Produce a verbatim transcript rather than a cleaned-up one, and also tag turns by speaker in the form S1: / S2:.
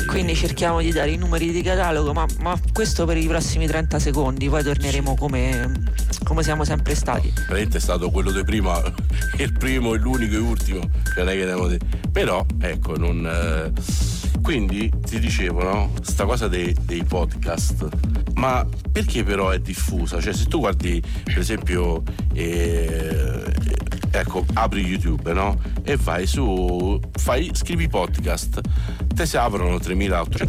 S1: quindi cerchiamo di dare i numeri di catalogo, ma, ma questo per i prossimi trenta secondi, poi torneremo come, come siamo sempre stati.
S2: Veramente è stato quello di prima, il primo e l'unico e ultimo, non è che ne de... però ecco non eh... quindi ti dicevo, no, sta cosa dei, dei podcast, ma perché però è diffusa? Cioè se tu guardi per esempio eh, ecco, apri YouTube, no, e vai su, fai, scrivi podcast, te si aprono tremilaottocento